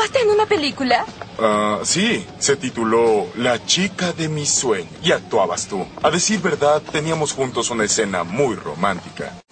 ¿Actuaste en una película? Sí, se tituló La chica de mis sueños y actuabas tú. A decir verdad, teníamos juntos una escena muy romántica.